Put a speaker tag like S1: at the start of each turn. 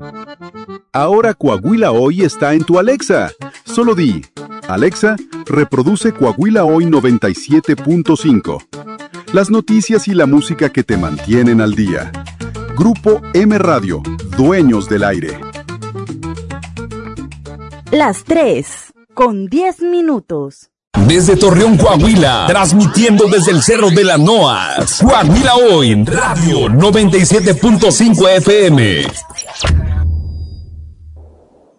S1: Ahora Coahuila Hoy está en tu Alexa. Solo di, Alexa, reproduce Coahuila Hoy 97.5. Las noticias y la música que te mantienen al día. Grupo M Radio, dueños del aire.
S2: Las 3:10.
S3: Desde Torreón, Coahuila, transmitiendo desde el Cerro de la Noa, Coahuila Hoy, Radio 97.5 FM.